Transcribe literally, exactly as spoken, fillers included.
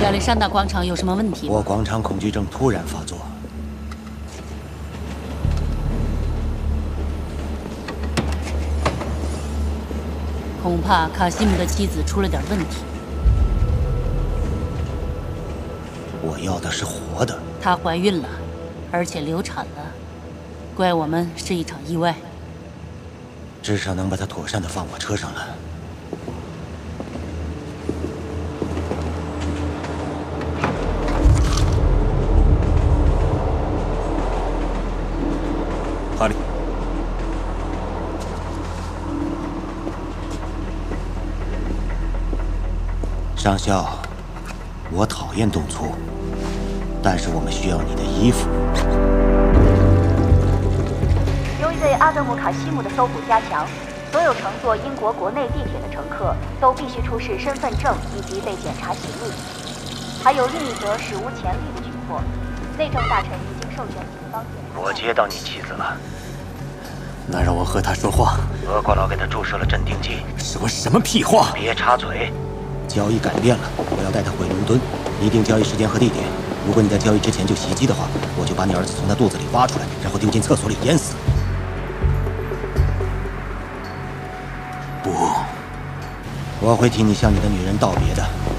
亚历山大广场有什么问题吗？ 我广场恐惧症突然发作。 恐怕卡西姆的妻子出了点问题。 我要的是活的。 她怀孕了，而且流产了，怪我们是一场意外。 至少能把她妥善的放我车上了。 哈利， 上校，我讨厌动粗，但是我们需要你的衣服。 由于对阿德姆卡西姆的搜捕加强，所有乘坐英国国内地铁的乘客都必须出示身份证以及被检查行李。还有另一则史无前例的举措，内政大臣已经授权警方检查。 我接到你妻子了， 那让我和她说话。 俄国佬给她注射了镇定剂。 说什么屁话！ 别插嘴。交易改变了，我要带她回伦敦，拟定交易时间和地点。如果你在交易之前就袭击的话，我就把你儿子从他肚子里挖出来，然后丢进厕所里淹死。 不， 我会替你向你的女人道别的。